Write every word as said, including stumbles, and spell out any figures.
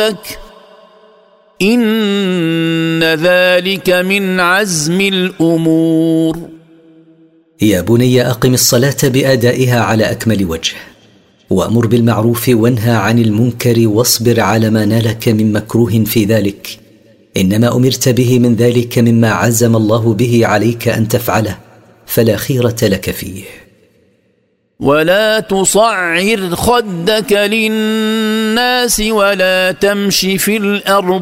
إن ذلك من عزم الأمور. يا بني أقم الصلاة بأدائها على أكمل وجه، وأمر بالمعروف وانهى عن المنكر، واصبر على ما نالك من مكروه في ذلك، إنما أمرت به من ذلك مما عزم الله به عليك أن تفعله، فلا خيرة لك فيه. ولا تصعر خدك للناس ولا تمش في الأرض